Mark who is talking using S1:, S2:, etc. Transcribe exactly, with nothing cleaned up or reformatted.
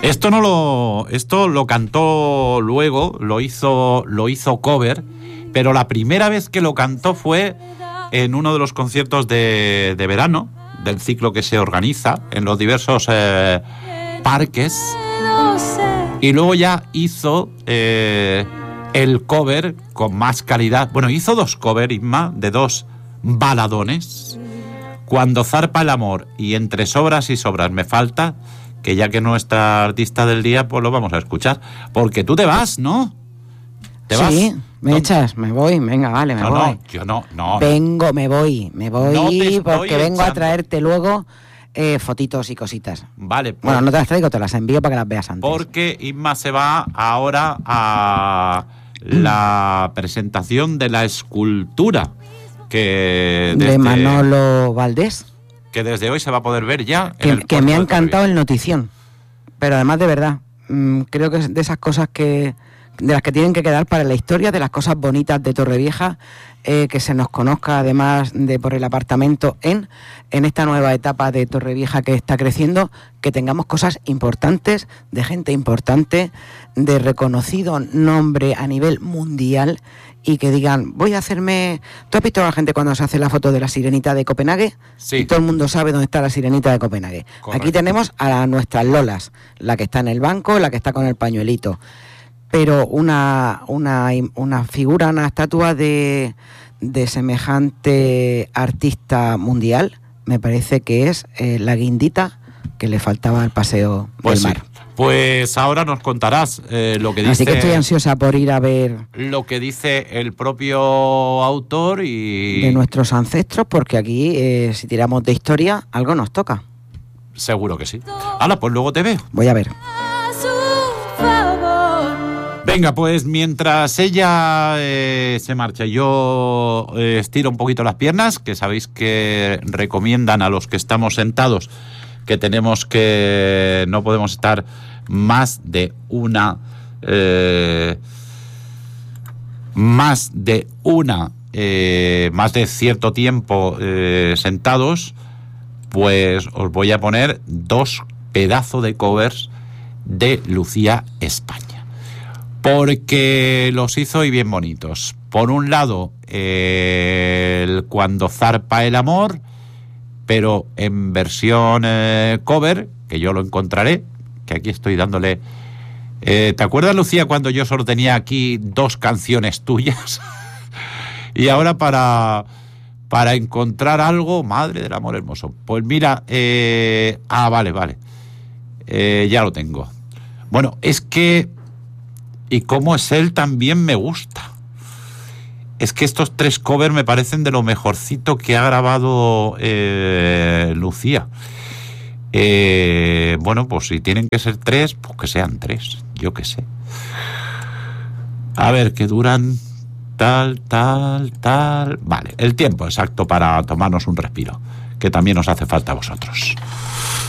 S1: Esto no lo, esto lo cantó luego, lo hizo, lo hizo cover, pero la primera vez que lo cantó fue en uno de los conciertos de, de verano del ciclo que se organiza en los diversos eh, parques, y luego ya hizo eh, el cover con más calidad. Bueno, hizo dos covers, Isma, de dos baladones, Cuando zarpa el amor y Entre sobras y sobras me falta, que ya que nuestra artista del día, pues lo vamos a escuchar, porque tú te vas, ¿no? ¿Te vas?
S2: Sí, me
S1: no,
S2: echas, me voy, venga, vale, me
S1: no,
S2: voy.
S1: No, yo no, no.
S2: Vengo, me voy, me voy,
S1: no
S2: porque vengo
S1: echando.
S2: a traerte luego eh, fotitos y cositas.
S1: Vale. Pues,
S2: bueno, no te las traigo, te las envío para que las veas antes.
S1: Porque Isma se va ahora a la presentación de la escultura que
S2: de
S1: desde,
S2: Manolo Valdés,
S1: que desde hoy se va a poder ver ya.
S2: Que,
S1: en el
S2: que me ha
S1: puerto de
S2: encantado
S1: Torrevieja.
S2: el notición. Pero además, de verdad, mmm, creo que es de esas cosas que de las que tienen que quedar para la historia, de las cosas bonitas de Torrevieja, eh, que se nos conozca además de por el apartamento en, en esta nueva etapa de Torrevieja que está creciendo, que tengamos cosas importantes, de gente importante, de reconocido nombre a nivel mundial, y que digan, voy a hacerme... ¿Tú has visto a la gente cuando se hace la foto de la sirenita de Copenhague?
S1: Sí.
S2: Y todo el mundo sabe dónde está la sirenita de Copenhague.
S1: Correcto.
S2: Aquí tenemos a la, nuestras Lolas, la que está en el banco, la que está con el pañuelito. Pero una, una, una figura, una estatua de, de semejante artista mundial, me parece que es eh, la guindita que le faltaba al paseo
S1: Pues
S2: del
S1: sí.
S2: mar.
S1: Pues ahora nos contarás eh, lo que dice.
S2: Así que estoy ansiosa por ir a ver
S1: lo que dice el propio autor y
S2: de nuestros ancestros, porque aquí, eh, si tiramos de historia, algo nos toca.
S1: seguro que sí. Hala, pues luego te veo.
S2: Voy a ver.
S1: Venga, pues mientras ella eh, se marcha, yo eh, estiro un poquito las piernas, que sabéis que recomiendan a los que estamos sentados que tenemos que no podemos estar más de una eh, más de una eh, más de cierto tiempo eh, sentados. Pues os voy a poner dos pedazos de covers de Lucía España, porque los hizo y bien bonitos. Por un lado, eh, el Cuando zarpa el amor, pero en versión eh, cover, que yo lo encontraré, que aquí estoy dándole... Eh, ¿te acuerdas, Lucía, cuando yo solo tenía aquí dos canciones tuyas? Y ahora para, para encontrar algo, madre del amor hermoso. Pues mira, eh, ah, vale, vale, eh, ya lo tengo. Bueno, es que... Y cómo es él también me gusta. Es que estos tres covers me parecen de lo mejorcito que ha grabado eh, Lucía. Eh, bueno, pues si tienen que ser tres, pues que sean tres, yo qué sé. A ver, que duran tal, tal, tal... Vale, el tiempo exacto para tomarnos un respiro, que también os hace falta a vosotros.